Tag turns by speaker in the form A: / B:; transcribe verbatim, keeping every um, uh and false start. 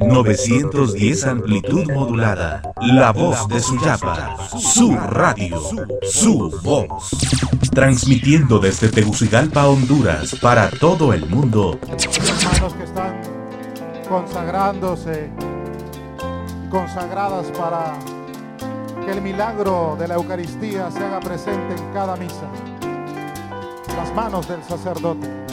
A: novecientos diez amplitud modulada. La voz de Suyapa. Su radio. Su voz. Transmitiendo desde Tegucigalpa, Honduras, para todo el mundo.
B: Hermanos que están consagrándose, consagradas para que el milagro de la Eucaristía se haga presente en cada misa. Las manos del sacerdote.